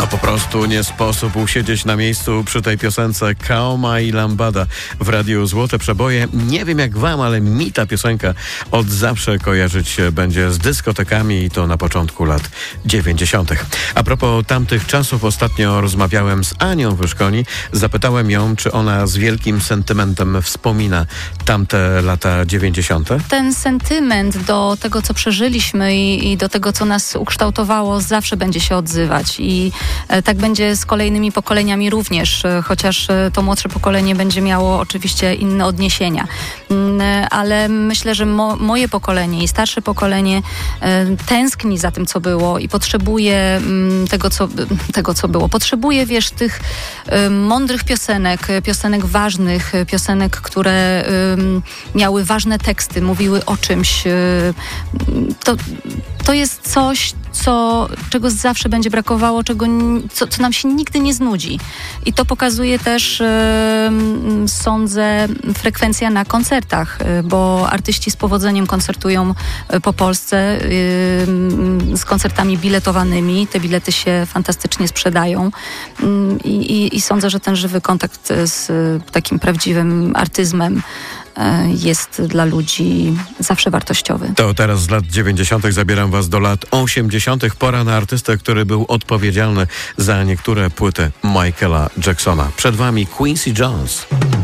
Po prostu nie sposób usiedzieć na miejscu przy tej piosence Kaoma i Lambada w Radiu Złote Przeboje. Nie wiem jak wam, ale mi ta piosenka od zawsze kojarzyć się będzie z dyskotekami i to na początku lat 90. A propos tamtych czasów, ostatnio rozmawiałem z Anią Wyszkoni. Zapytałem ją, czy ona z wielkim sentymentem wspomina tamte lata 90. Ten sentyment do tego, co przeżyliśmy i do tego, co nas ukształtowało, zawsze będzie się odzywać i tak będzie z kolejnymi pokoleniami również, chociaż to młodsze pokolenie będzie miało oczywiście inne odniesienia. Ale myślę, że moje pokolenie i starsze pokolenie tęskni za tym, co było i potrzebuje tego, co było. Potrzebuje, wiesz, tych mądrych piosenek ważnych, piosenek, które miały ważne teksty, mówiły o czymś. To jest coś, czego zawsze będzie brakowało, co nam się nigdy nie znudzi. I to pokazuje też, sądzę, frekwencja na koncertach, bo artyści z powodzeniem koncertują po Polsce z koncertami biletowanymi. Te bilety się fantastycznie sprzedają i sądzę, że ten żywy kontakt z takim prawdziwym artyzmem jest dla ludzi zawsze wartościowy. To teraz z lat 90. zabieram was do lat 80. Pora na artystę, który był odpowiedzialny za niektóre płyty Michaela Jacksona. Przed wami Quincy Jones.